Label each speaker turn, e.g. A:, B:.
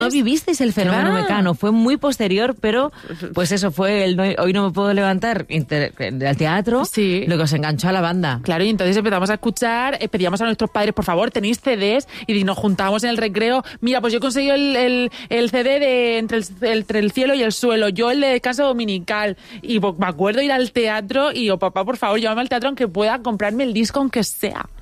A: No vivisteis el fenómeno Mecano, fue muy posterior, pero pues eso fue Hoy no me puedo levantar del teatro,
B: sí,
A: lo que os enganchó a la banda.
B: Claro, y entonces empezamos a escuchar, pedíamos a nuestros padres, por favor, tenéis CDs, y nos juntábamos en el recreo. Mira, pues yo he conseguido el CD de entre el cielo y el suelo, yo el de descanso dominical, y pues, me acuerdo ir al teatro y papá, por favor, llévame al teatro aunque pueda comprarme el disco aunque sea.